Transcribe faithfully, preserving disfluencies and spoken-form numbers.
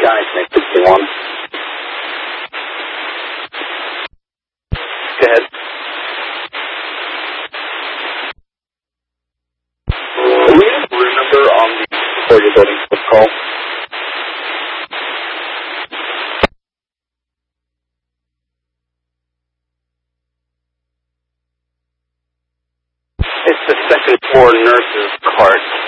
County Snake sixty-one. Go ahead. Will we have a room number on the before you're building this call? It's the second floor nurse's cart.